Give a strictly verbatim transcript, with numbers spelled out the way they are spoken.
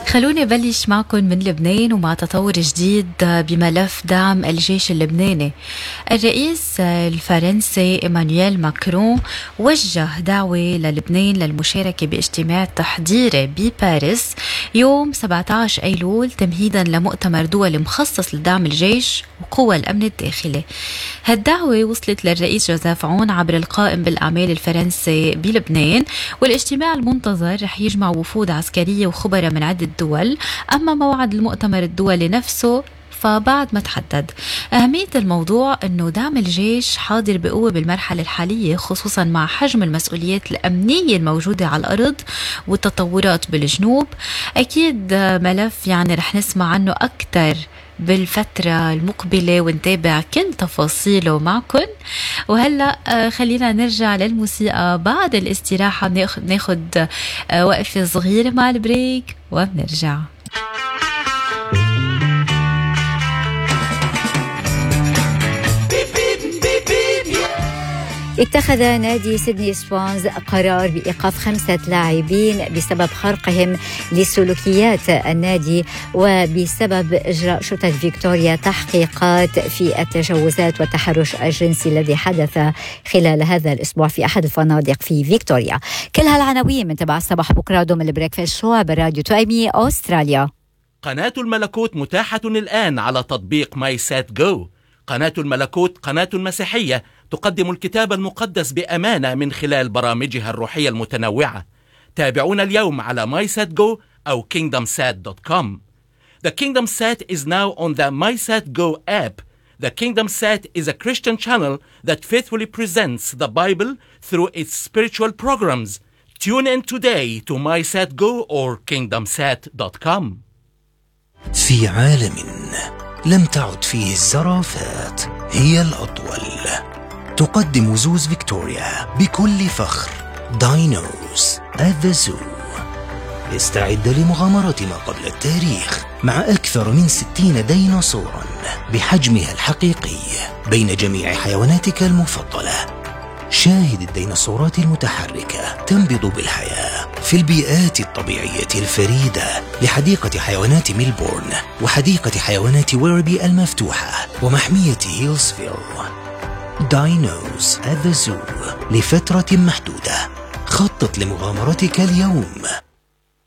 خلوني بلش معكم من لبنان ومع تطور جديد بملف دعم الجيش اللبناني. الرئيس الفرنسي إيمانويل ماكرون وجه دعوة للبنان للمشاركة باجتماع تحضيري بباريس يوم سبعة عشر أيلول تمهيدا لمؤتمر دولي مخصص لدعم الجيش وقوى الأمن الداخلي. هالدعوة وصلت للرئيس جوزيف عون عبر القائم بالأعمال الفرنسي بلبنان، والاجتماع المنتظر رح يجمع وفود عسكرية وخبراء من عدة دول. أما موعد المؤتمر الدولي نفسه فبعد ما تحدد. أهمية الموضوع أنه دعم الجيش حاضر بقوة بالمرحلة الحالية، خصوصا مع حجم المسؤوليات الأمنية الموجودة على الأرض والتطورات بالجنوب. أكيد ملف يعني رح نسمع عنه أكتر بالفترة المقبلة ونتابع كل تفاصيله معكم. وهلأ خلينا نرجع للموسيقى بعد الاستراحة، ناخد وقفة صغيرة مع البريك وبنرجع. اتخذ نادي سيدني سوانز قرار بإيقاف خمسة لاعبين بسبب خرقهم لسلوكيات النادي وبسبب إجراء شرطة فيكتوريا تحقيقات في التجاوزات والتحرش الجنسي الذي حدث خلال هذا الأسبوع في أحد الفنادق في فيكتوريا. كل هالعناوين من تبع الصباح بكرة ضمن البريكفاست شو براديو تو إم إي أستراليا. قناة الملكوت متاحة الآن على تطبيق ماي سات جو. قناة الملكوت قناة مسيحية تقدم الكتاب المقدس بأمانة من خلال برامجها الروحية المتنوعة. تابعونا اليوم على MySatGo أو kingdom sat dot com. The Kingdom Sat is now on the MySatGo app. The Kingdom Sat is a Christian channel that faithfully presents the Bible through its spiritual programs. Tune in today to MySatGo or kingdom sat dot com. في عالم لم تعد فيه الزرافات هي الأطول، تقدم زوز فيكتوريا بكل فخر داينوز at the Zoo. استعد لمغامرة ما قبل التاريخ مع أكثر من ستين ديناصورا بحجمها الحقيقي بين جميع حيواناتك المفضلة. شاهد الديناصورات المتحركة تنبض بالحياة في البيئات الطبيعية الفريدة لحديقة حيوانات ميلبورن وحديقة حيوانات ويربي المفتوحة ومحمية هيلسفيل. داينوز at the Zoo لفترة محدودة. خطط لمغامرتك اليوم